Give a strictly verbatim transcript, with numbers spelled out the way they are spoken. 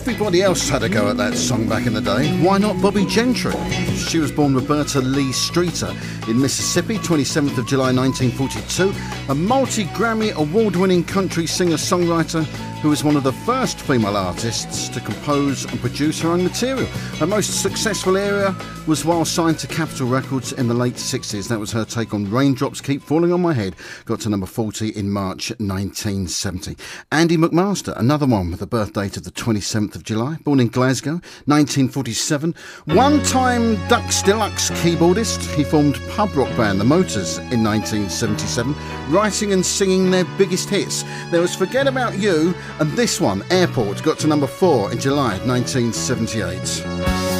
Everybody else had a go at that song back in the day. Why not Bobbie Gentry? She was born Roberta Lee Streeter in Mississippi, twenty-seventh of July nineteen forty-two, a multi-Grammy award-winning country singer-songwriter who was one of the first female artists to compose and produce her own material. Her most successful area was while signed to Capitol Records in the late sixties. That was her take on Raindrops Keep Falling on My Head, got to number forty in March nineteen seventy. Andy McMaster, another one with a birth date of the twenty-seventh of July, born in Glasgow, nineteen forty-seven. One-time Dux Deluxe keyboardist, he formed pub rock band The Motors in nineteen seventy-seven, writing and singing their biggest hits. There was Forget About You, and this one, Airport, got to number four in July nineteen seventy-eight.